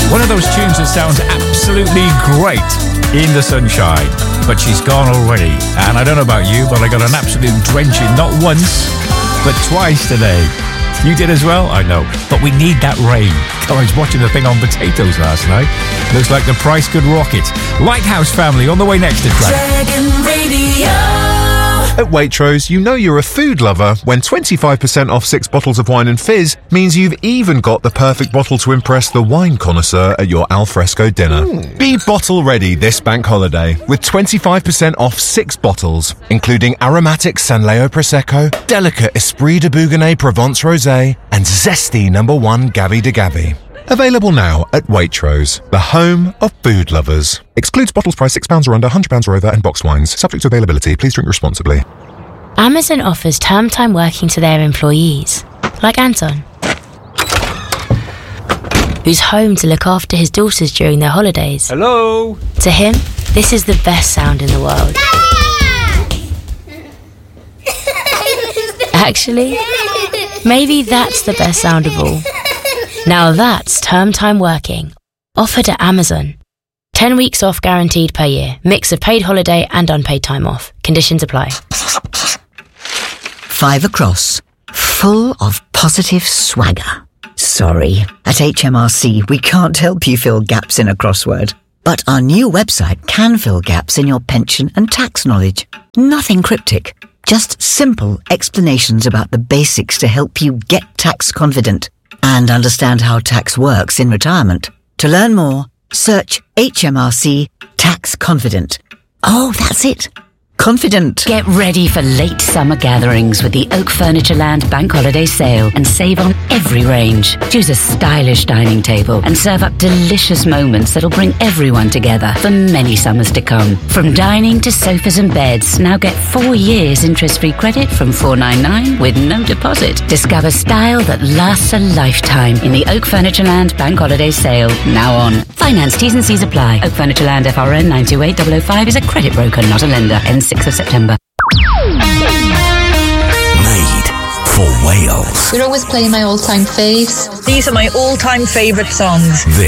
One of those tunes that sounds absolutely great in the sunshine, but she's gone already. And I don't know about you, but I got an absolute drenching, not once, but twice today. You did as well? I know. But we need that rain. I was watching the thing on potatoes last night. Looks like the price could rocket. Lighthouse Family on the way next to track. Dragon Radio. At Waitrose, you know you're a food lover when 25% off 6 bottles of wine and fizz means you've even got the perfect bottle to impress the wine connoisseur at your alfresco dinner. Be bottle ready this bank holiday with 25% off 6 bottles, including aromatic Sanleo Prosecco, delicate Esprit de Bougonnet Provence Rosé, and zesty No. 1 Gavi de Gavi. Available now at Waitrose, the home of food lovers. Excludes bottles priced £6 or under, £100 or over, and boxed wines. Subject to availability. Please drink responsibly. Amazon offers term time working to their employees, like Anton, who's home to look after his daughters during their holidays. Hello? To him, this is the best sound in the world. Actually, maybe that's the best sound of all. Now that's term time working. Offered at Amazon. 10 weeks off guaranteed per year. Mix of paid holiday and unpaid time off. Conditions apply. 5 across. Full of positive swagger. Sorry, at HMRC we can't help you fill gaps in a crossword. But our new website can fill gaps in your pension and tax knowledge. Nothing cryptic. Just simple explanations about the basics to help you get tax confident and understand how tax works in retirement. To learn more, search HMRC Tax Confident. Oh, that's it. Confident. Get ready for late summer gatherings with the Oak Furniture Land Bank Holiday Sale and save on every range. Choose a stylish dining table and serve up delicious moments that'll bring everyone together for many summers to come. From dining to sofas and beds, now get 4 years interest-free credit from $499 with no deposit. Discover style that lasts a lifetime in the Oak Furniture Land Bank Holiday Sale, now on. Finance T's and C's apply. Oak Furniture Land FRN 928005 is a credit broker, not a lender. Ends 6th of September. Made for Wales. You're always playing my all-time faves. These are my all-time favourite songs. This